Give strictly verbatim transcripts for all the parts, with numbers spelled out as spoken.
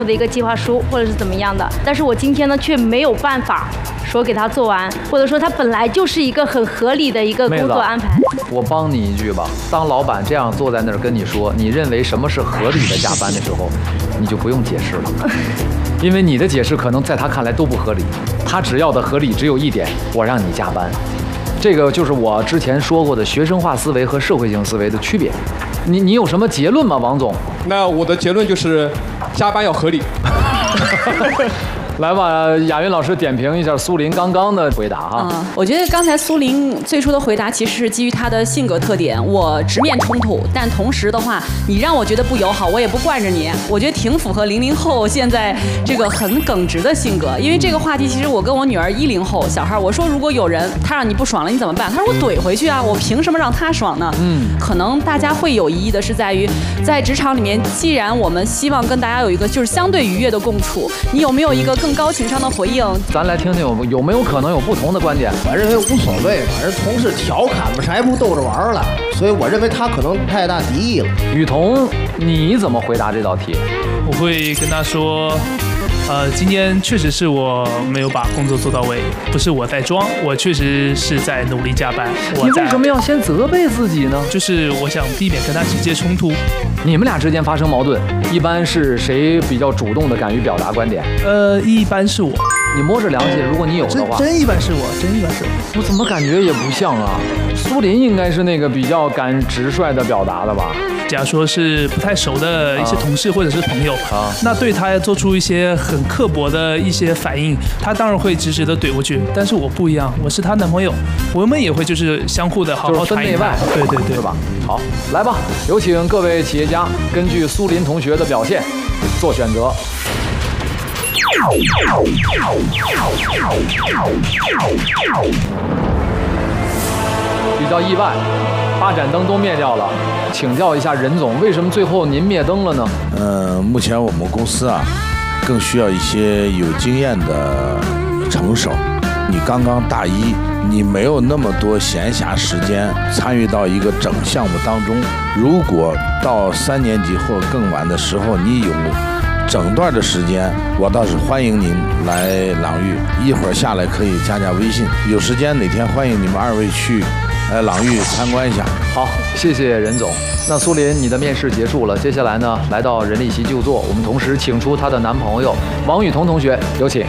的一个计划书，或者是怎么样的。但是我今天呢，却没有办法说给他做完，或者说他本来就是一个很合理的一个工作安排。 我帮你一句吧，当老板这样坐在那儿跟你说，你认为什么是合理的加班的时候，你就不用解释了，因为你的解释可能在他看来都不合理，他只要的合理只有一点，我让你加班。这个就是我之前说过的学生化思维和社会性思维的区别。你你有什么结论吗，王总？ 那我的结论就是加班要合理。 来吧，雅云老师点评一下苏林刚刚的回答哈。 嗯，我觉得刚才苏林最初的回答其实是基于他的性格特点，我直面冲突，但同时的话，你让我觉得不友好，我也不惯着你，我觉得挺符合零零后现在这个很耿直的性格。因为这个话题，其实我跟我女儿一零后小孩，我说如果有人他让你不爽了，你怎么办？他说我怼回去啊，我凭什么让他爽呢？嗯，可能大家会有疑义的是在于，在职场里面，既然我们希望跟大家有一个就是相对愉悦的共处，你有没有一个更高情商的回应？ 咱来听听有有没有可能有不同的观点？ 我认为无所谓，反正同事调侃嘛，谁不逗着玩了？所以我认为他可能太大敌意了。 雨桐，你怎么回答这道题？ 我会跟他说。呃，今天确实是我没有把工作做到位，不是我在装，我确实是在努力加班。我你为什么要先责备自己呢？ 就是我想避免跟他直接冲突。 你们俩之间发生矛盾，一般是谁比较主动的敢于表达观点？ 呃，一般是我。 你摸着良心，如果你有的话， 真真一般是我，真一般是我。 我怎么感觉也不像啊？苏林应该是那个比较敢直率的表达的吧？ 假如说是不太熟的一些同事或者是朋友，啊、那对他做出一些很刻薄的一些反应，他当然会直直的怼过去。但是我不一样，我是他男朋友，我们也会就是相互的好好谈一谈。对对对， 是吧？好，来吧，有请各位企业家根据苏林同学的表现做选择。比较意外，八盏灯都灭掉了。请教一下任总，为什么最后您灭灯了呢？ 呃，目前我们公司啊，更需要一些有经验的成手。你刚刚大一，你没有那么多闲暇时间参与到一个整项目当中。如果到三年级或更晚的时候，你有整段的时间，我倒是欢迎您来朗玉，一会儿下来可以加加微信，有时间哪天欢迎你们二位去来朗玉参观一下。 好，谢谢任总。那苏林，你的面试结束了，接下来呢，来到人力席就座，我们同时请出她的男朋友王雨桐同学，有请。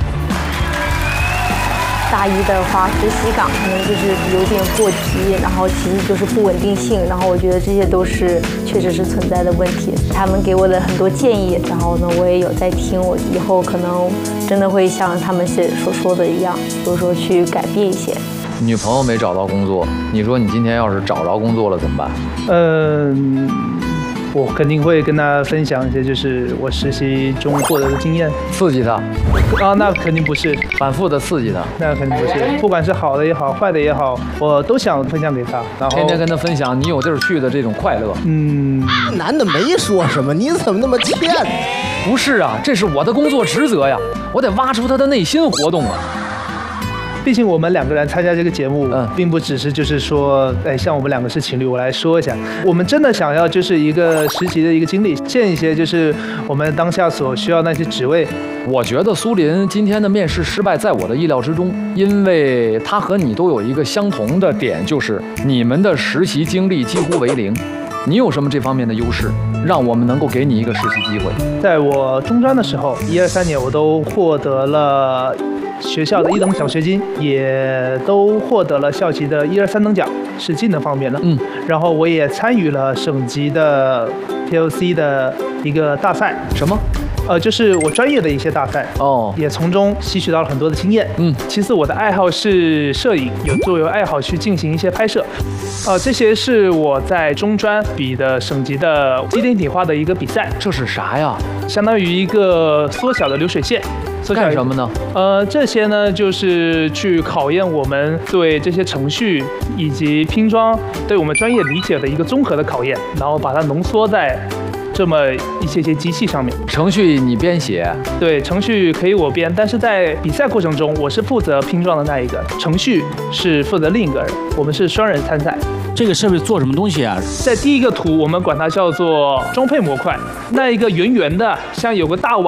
大一的话，实习岗可能就是有点过急，然后其实就是不稳定性，然后我觉得这些都是确实是存在的问题。他们给我的很多建议，然后呢，我也有在听，我以后可能真的会像他们所说的一样，比如说去改变一些。 女朋友没找到工作，你说你今天要是找着工作了怎么办？ 嗯、呃。我肯定会跟他分享一些，就是我实习中获得的经验， 刺激他。 啊，那肯定不是， 反复的刺激他。 那肯定不是，不管是好的也好，坏的也好，我都想分享给他。然后天天跟他分享你有地儿去的这种快乐。 嗯， 男的没说什么，你怎么那么欠呢？ 不是啊，这是我的工作职责呀，我得挖出他的内心活动啊。 毕竟我们两个人参加这个节目，嗯，并不只是就是说，哎，像我们两个是情侣，我来说一下，我们真的想要就是一个实习的一个经历，见一些就是我们当下所需要那些职位。 我觉得苏林今天的面试失败在我的意料之中，因为他和你都有一个相同的点，就是你们的实习经历几乎为零。你有什么这方面的优势，让我们能够给你一个实习机会？ 在我中专的时候，一二三年我都获得了学校的一等奖学金，也都获得了校级的一二三等奖，是技能方面的。嗯，然后我也参与了省级的 P L C 的一个大赛。 什么？ 呃，就是我专业的一些大赛哦，也从中吸取到了很多的经验。嗯，其次我的爱好是摄影，有作为爱好去进行一些拍摄。呃，这些是我在中专比的省级的机电体化的一个比赛。 这是啥呀？ 相当于一个缩小的流水线。 干什么呢？ 呃，这些呢，就是去考验我们对这些程序以及拼装对我们专业理解的一个综合的考验，然后把它浓缩在这么一些些机器上面。 程序你编写？ 对，程序可以我编，但是在比赛过程中，我是负责拼装的那一个，程序是负责另一个人，我们是双人参赛。 这个设备做什么东西啊？ 在第一个图，我们管它叫做中配模块，那一个圆圆的，像有个大碗